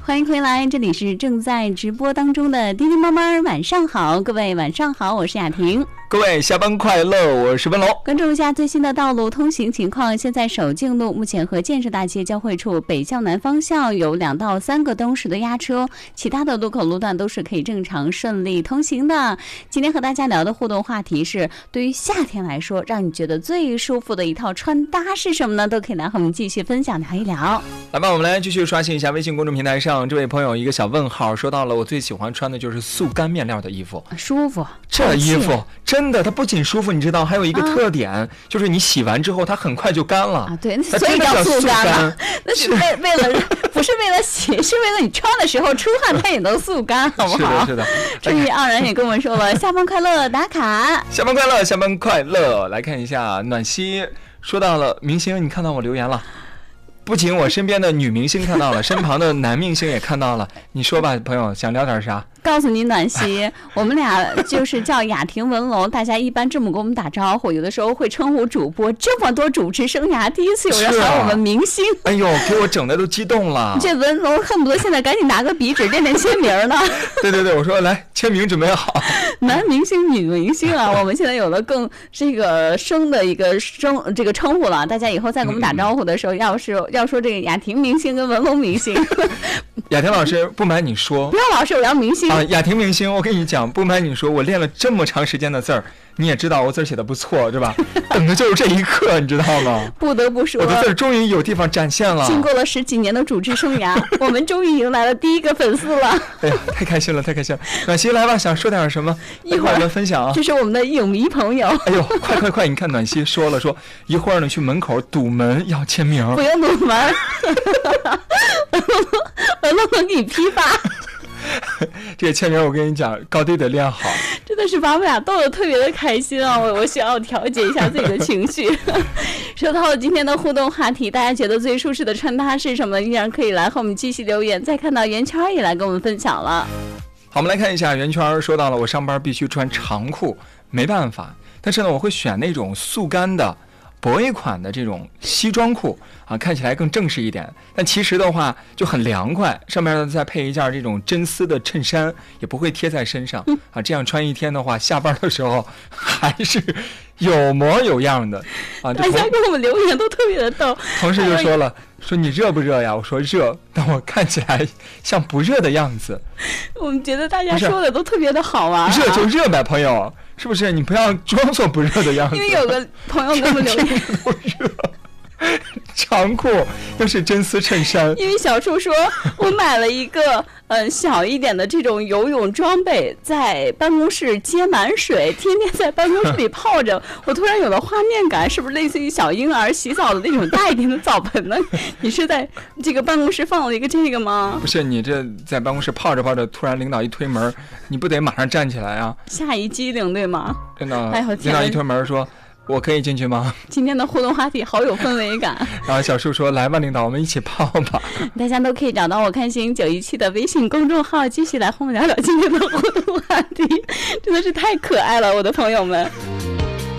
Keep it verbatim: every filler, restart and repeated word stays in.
欢迎回来，这里是正在直播当中的叮叮妈妈晚上好，各位晚上好，我是雅婷。 各位下班快乐，我是文龙。 关注一下最新的道路通行情况。现在首敬路目前和建设大街交汇处北向南方向有两到三个灯时的压车，其他的路口路段都是可以正常顺利通行的。今天和大家聊的互动话题是，对于夏天来说，让你觉得最舒服的一套穿搭是什么呢？都可以来和我们继续分享聊一聊。 来吧，我们来继续刷新一下微信公众平台上这位朋友一个小问号，说到了我最喜欢穿的就是速干面料的衣服， 舒服。 这衣服真的它不仅舒服，你知道还有一个特点、啊、就是你洗完之后它很快就干了啊。对，所以叫速干了。那是为为了不是为了洗，是为了你穿的时候出汗它也能速干，好不好？ 是的，是的。 至于傲然也跟我们说了，下班快乐打卡， 下班快乐，下班快乐。来看一下暖心说到了明星，你看到我留言了。不仅我身边的女明星看到了，身旁的男明星也看到了。你说吧，朋友，想聊点啥？ 告诉你暖心，我们俩就是叫雅婷文龙，大家一般这么跟我们打招呼，有的时候会称呼主播。这么多主持生涯，第一次有人喊我们明星， 啊、哎呦，给我整的都激动了。 这文龙恨不得现在赶紧拿个笔纸练练签名呢。 对对对，我说来签名准备好。 男明星、女明星啊，我们现在有了更这个生的一个生这个称呼了。大家以后再跟我们打招呼的时候，嗯、要是要说这个雅婷明星跟文龙明星。 雅婷老师，不瞒你说， 不要老是我要明星。 啊，雅婷明星，我跟你讲，不瞒你说，我练了这么长时间的字儿，你也知道我字儿写的不错，对吧？等的就是这一刻，你知道吗？ 不得不说， 我的字儿终于有地方展现了。 经过了十几年的主持生涯，我们终于迎来了第一个粉丝了。 哎呀，太开心了，太开心了！暖心来吧，想说点什么？ 一会儿我们分享啊。 这是我们的影迷朋友。 哎呦，快快快！你看暖心说了说，一会儿呢去门口堵门要签名。 不用堵门。文龙能给你批发。 这个签名我跟你讲，高低得练好。 真的是把我们俩逗得特别的开心啊！我我需要调节一下自己的情绪。说到了今天的互动话题，大家觉得最舒适的穿搭是什么？依然可以来和我们继续留言。再看到圆圈也来跟我们分享了。 好，我们来看一下圆圈说到了，我上班必须穿长裤，没办法，但是呢，我会选那种速干的。博 A 款的这种西装裤啊，看起来更正式一点，但其实的话就很凉快，上面呢再配一件这种真丝的衬衫，也不会贴在身上啊，这样穿一天的话，下班的时候还是有模有样的啊。 大家给我们留言都特别的逗， 同事就说了，说你热不热呀？我说热，但我看起来像不热的样子。 我们觉得大家说的都特别的好玩、啊， 热就热呗，朋友。是不是你不要装作不热的样子？ 因为有个朋友给我们留言， 都热，长裤又是真丝衬衫。 因为小树说，我买了一个嗯小一点的这种游泳装备，在办公室接满水，天天在办公室里泡着。我突然有了画面感，是不是类似于小婴儿洗澡的那种大一点的澡盆呢？你是在这个办公室放了一个这个吗？ 不是，你这在办公室泡着泡着，突然领导一推门，你不得马上站起来啊？ 吓一激灵，对吗？ 真的，哎、领导一推门说。我可以进去吗？ 今天的互动话题好有氛围感。 然后小树说：“来吧，领导，我们一起泡吧。” 大家都可以找到我看星九一七的微信公众号，继续来和我们聊聊今天的互动话题，真的是太可爱了，我的朋友们。